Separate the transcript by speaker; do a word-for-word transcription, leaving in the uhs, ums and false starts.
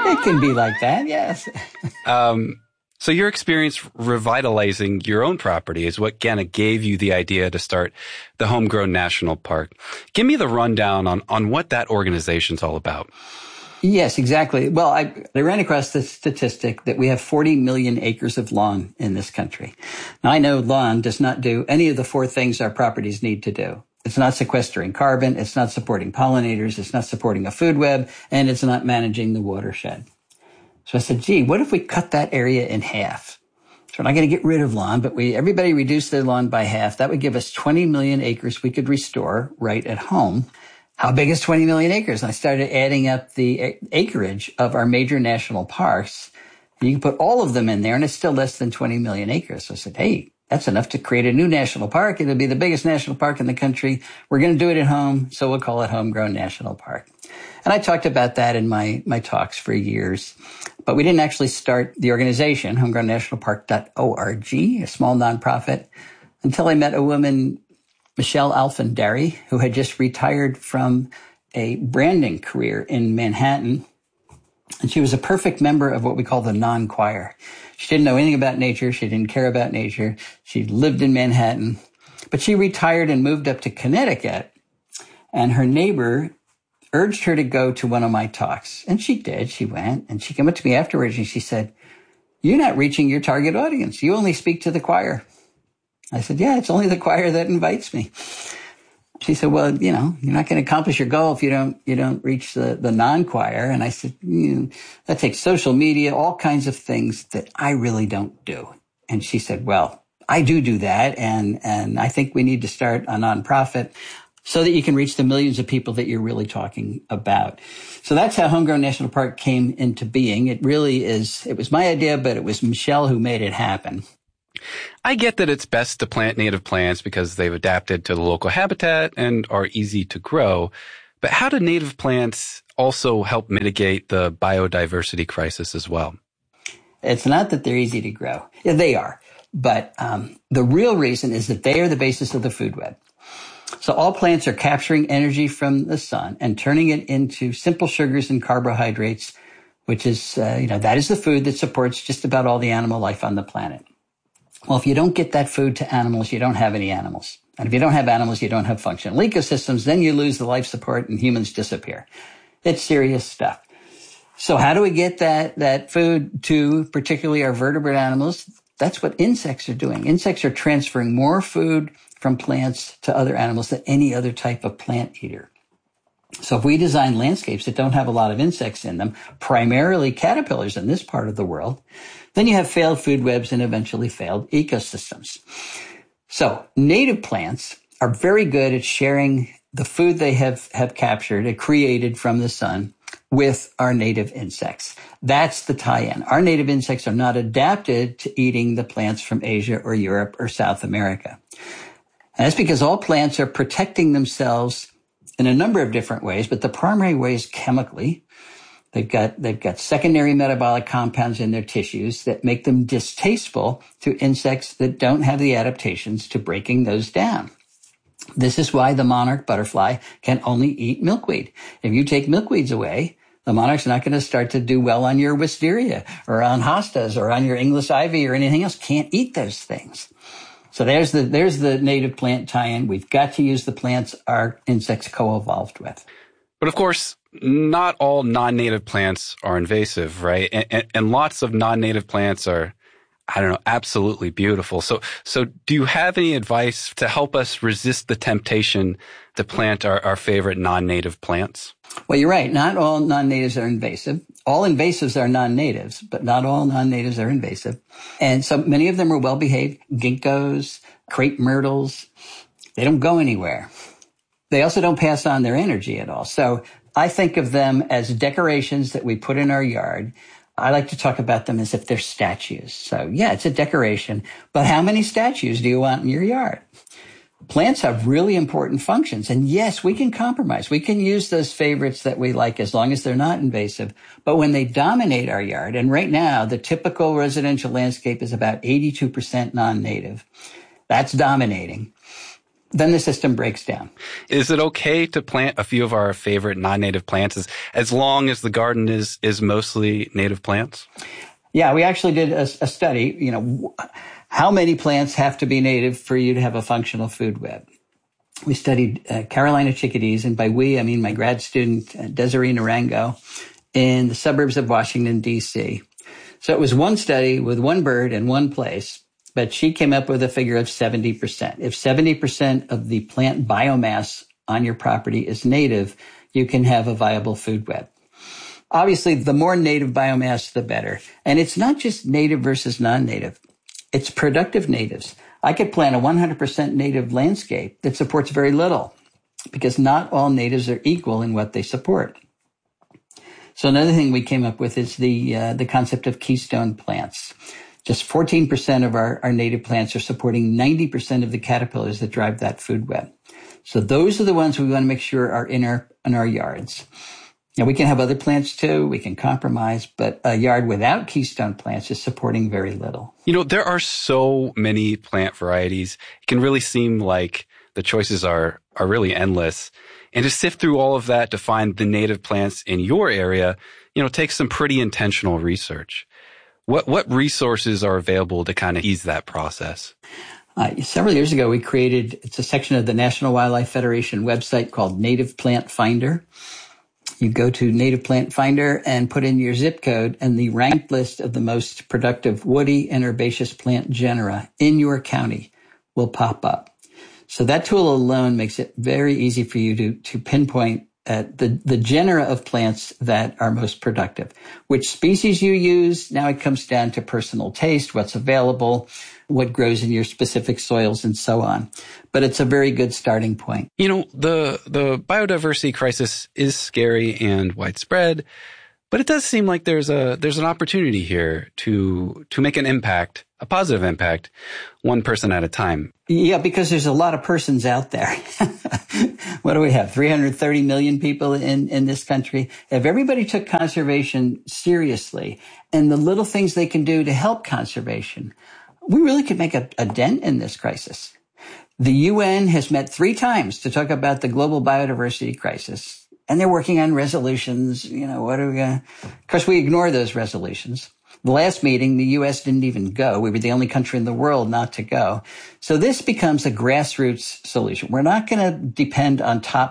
Speaker 1: It can be like that, yes.
Speaker 2: um, so your experience revitalizing your own property is what kind of gave you the idea to start the Homegrown National Park. Give me the rundown on, on what that organization's all about.
Speaker 1: Yes, exactly. Well, I, I ran across the statistic that we have forty million acres of lawn in this country. Now, I know lawn does not do any of the four things our properties need to do. It's not sequestering carbon, it's not supporting pollinators, it's not supporting a food web, and it's not managing the watershed. So I said, gee, what if we cut that area in half? So we're not going to get rid of lawn, but we everybody reduce their lawn by half. That would give us twenty million acres we could restore right at home. How big is twenty million acres? And I started adding up the acreage of our major national parks. And you can put all of them in there, and it's still less than twenty million acres. So I said, hey, that's enough to create a new national park. It'll be the biggest national park in the country. We're going to do it at home, so we'll call it Homegrown National Park. And I talked about that in my, my talks for years. But we didn't actually start the organization, homegrown national park dot org, a small nonprofit, until I met a woman, Michelle Alfandari, who had just retired from a branding career in Manhattan. And she was a perfect member of what we call the non-choir. She didn't know anything about nature. She didn't care about nature. She lived in Manhattan. But she retired and moved up to Connecticut. And her neighbor urged her to go to one of my talks. And she did. She went. And she came up to me afterwards and she said, you're not reaching your target audience. You only speak to the choir. I said, yeah, it's only the choir that invites me. She said, well, you know, you're not going to accomplish your goal if you don't, you don't reach the, the non-choir. And I said, you know, that takes social media, all kinds of things that I really don't do. And she said, well, I do do that. And, and I think we need to start a nonprofit so that you can reach the millions of people that you're really talking about. So that's how Homegrown National Park came into being. It really is, it was my idea, but it was Michelle who made it happen.
Speaker 2: I get that it's best to plant native plants because they've adapted to the local habitat and are easy to grow. But how do native plants also help mitigate the biodiversity crisis as well?
Speaker 1: It's not that they're easy to grow. Yeah, they are. But um, the real reason is that they are the basis of the food web. So all plants are capturing energy from the sun and turning it into simple sugars and carbohydrates, which is, uh, you know, that is the food that supports just about all the animal life on the planet. Well, if you don't get that food to animals, you don't have any animals. And if you don't have animals, you don't have functional ecosystems. Then you lose the life support and humans disappear. It's serious stuff. So how do we get that, that food to particularly our vertebrate animals? That's what insects are doing. Insects are transferring more food from plants to other animals than any other type of plant eater. So if we design landscapes that don't have a lot of insects in them, primarily caterpillars in this part of the world, then you have failed food webs and eventually failed ecosystems. So native plants are very good at sharing the food they have, have captured and created from the sun with our native insects. That's the tie-in. Our native insects are not adapted to eating the plants from Asia or Europe or South America. And that's because all plants are protecting themselves in a number of different ways, but the primary way is chemically. They've got, they've got secondary metabolic compounds in their tissues that make them distasteful to insects that don't have the adaptations to breaking those down. This is why the monarch butterfly can only eat milkweed. If you take milkweeds away, the monarch's not going to start to do well on your wisteria or on hostas or on your English ivy or anything else. Can't eat those things. So there's the, there's the native plant tie-in. We've got to use the plants our insects co-evolved with.
Speaker 2: But of course, not all non-native plants are invasive, right? And, and, and lots of non-native plants are, I don't know, absolutely beautiful. So, so do you have any advice to help us resist the temptation to plant our, our favorite non-native plants?
Speaker 1: Well, you're right. Not all non-natives are invasive. All invasives are non-natives, but not all non-natives are invasive. And so many of them are well-behaved. Ginkgos, crepe myrtles, they don't go anywhere. They also don't pass on their energy at all. So I think of them as decorations that we put in our yard. I like to talk about them as if they're statues. So yeah, it's a decoration, but how many statues do you want in your yard? Plants have really important functions. And yes, we can compromise. We can use those favorites that we like as long as they're not invasive. But when they dominate our yard, and right now the typical residential landscape is about eighty-two percent non-native. That's dominating. then the system breaks down.
Speaker 2: Is it okay to plant a few of our favorite non-native plants as, as long as the garden is, is mostly native plants?
Speaker 1: Yeah, we actually did a, a study, you know, how many plants have to be native for you to have a functional food web. We studied uh, Carolina chickadees, and by we, I mean my grad student, uh, Desiree Narango, in the suburbs of Washington, D C. So it was one study with one bird in one place, but she came up with a figure of seventy percent. If seventy percent of the plant biomass on your property is native, you can have a viable food web. Obviously, the more native biomass, the better. And it's not just native versus non-native. It's productive natives. I could plant a one hundred percent native landscape that supports very little because not all natives are equal in what they support. So another thing we came up with is the uh, the concept of keystone plants. Just fourteen percent of our, our native plants are supporting ninety percent of the caterpillars that drive that food web. So those are the ones we want to make sure are in our, in our yards. Now, we can have other plants too. We can compromise, but a yard without keystone plants is supporting very little.
Speaker 2: You know, there are so many plant varieties. It can really seem like the choices are, are really endless. And to sift through all of that to find the native plants in your area, you know, takes some pretty intentional research. What, what resources are available to kind of ease that process?
Speaker 1: Uh, several years ago, we created, it's a section of the National Wildlife Federation website called Native Plant Finder. You go to Native Plant Finder and put in your zip code, and the ranked list of the most productive woody and herbaceous plant genera in your county will pop up. So that tool alone makes it very easy for you to, to pinpoint uh, the, the genera of plants that are most productive. Which species you use, now it comes down to personal taste, what's available, what grows in your specific soils, and so on. But it's a very good starting point.
Speaker 2: You know, the the biodiversity crisis is scary and widespread, but it does seem like there's a there's an opportunity here to to make an impact, a positive impact, one person at a time.
Speaker 1: Yeah, because there's a lot of persons out there. What do we have? three hundred thirty million people in, in this country. If everybody took conservation seriously and the little things they can do to help conservation, we really could make a, a dent in this crisis. The U N has met three times to talk about the global biodiversity crisis, and they're working on resolutions. You know, what are we going to... Of course, we ignore those resolutions. The last meeting, the U S didn't even go. We were the only country in the world not to go. So this becomes a grassroots solution. We're not going to depend on top